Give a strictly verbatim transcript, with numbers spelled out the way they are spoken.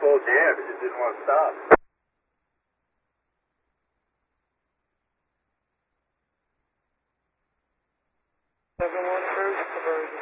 whole jam. It just didn't want to stop. seven one first conversion.